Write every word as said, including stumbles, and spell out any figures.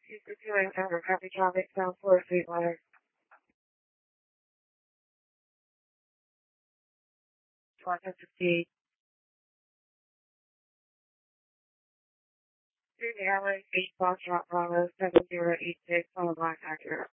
She's pursuing over copy traffic South four Sweetwater. Twenty fifty. Through the alley, eight Foxtrot Bravo seven zero eight six on the black accurate.